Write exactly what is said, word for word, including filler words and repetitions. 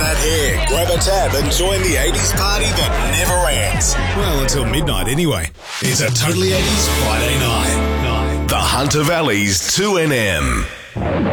that hair, grab a tab and join the eighties party that never ends. Well, until midnight anyway. It's a Totally eighties Friday night. The Hunter Valley's two N M.